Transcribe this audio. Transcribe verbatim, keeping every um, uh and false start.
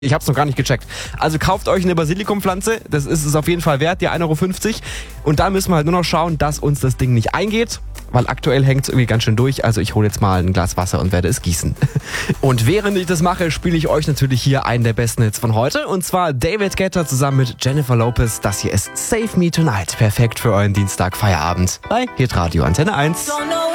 Ich hab's noch gar nicht gecheckt. Also kauft euch eine Basilikumpflanze, das ist es auf jeden Fall wert, die ein Euro fünfzig. Und da müssen wir halt nur noch schauen, dass uns das Ding nicht eingeht, weil aktuell hängt es irgendwie ganz schön durch. Also ich hole jetzt mal ein Glas Wasser und werde es gießen. Und während ich das mache, spiele ich euch natürlich hier einen der besten Hits von heute. Und zwar David Guetta zusammen mit Jennifer Lopez. Das hier ist Save Me Tonight. Perfekt für euren Dienstag Feierabend bei Hitradio Antenne eins.